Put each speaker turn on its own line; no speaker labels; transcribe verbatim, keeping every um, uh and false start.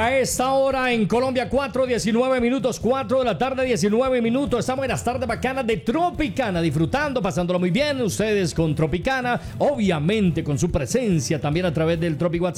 A esta hora en Colombia, cuatro diecinueve minutos, cuatro de la tarde, diecinueve minutos. Estamos en las tardes bacanas de Tropicana, disfrutando, pasándolo muy bien. Ustedes con Tropicana, obviamente con su presencia también a través del Tropic WhatsApp.